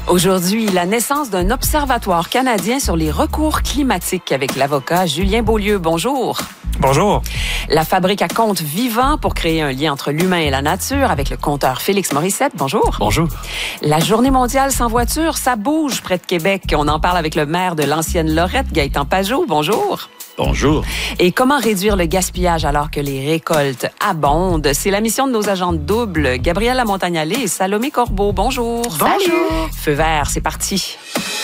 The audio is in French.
Aujourd'hui, la naissance d'un observatoire canadien sur les recours climatiques avec l'avocat Julien Beaulieu. Bonjour. Bonjour. La fabrique à contes vivants pour créer un lien entre l'humain et la nature avec le conteur Félix Morissette. Bonjour. Bonjour. La Journée mondiale sans voiture, ça bouge près de Québec. On en parle avec le maire de l'ancienne Lorette, Gaëtan Pajot. Bonjour. Bonjour. Et comment réduire le gaspillage alors que les récoltes abondent? C'est la mission de nos agentes doubles, Gabrielle Lamontagne-Allais et Salomé Corbeau. Bonjour. Bonjour. Feu vert, c'est parti.